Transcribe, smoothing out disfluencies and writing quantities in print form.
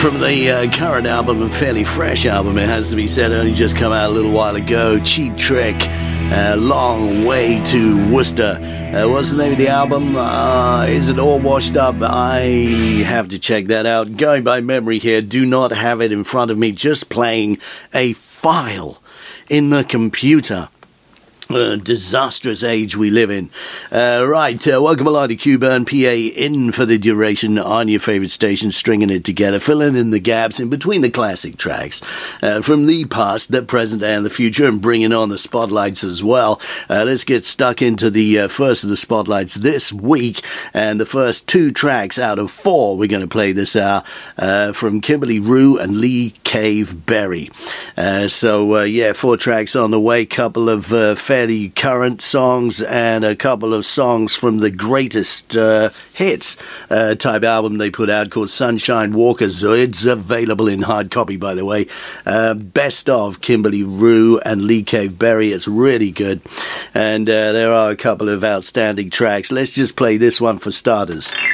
from the current album, a fairly fresh album, it has to be said, only just come out a little while ago. Cheap Trick, Long Way to Worcester. What's the name of the album? Is it all washed up? I have to check that out. Going by memory here, do not have it in front of me, just playing a file in the computer. Disastrous age we live in. Welcome along to Q-Burn, PA, in for the duration on your favourite station, stringing it together, filling in the gaps in between the classic tracks from the past, the present and the future, and bringing on the spotlights as well. Let's get stuck into the first of the spotlights this week, and the first 2 tracks out of 4 we're going to play this hour from Kimberly Rue and Lee Cave Berry. 4 tracks on the way, couple of fairly current songs and a couple of songs from the greatest hits type album they put out called Sunshine Walker. It's available in hard copy, by the way. Best of Kimberly Rue and Lee Cave Berry. It's really good. And there are a couple of outstanding tracks. Let's just play this one for starters.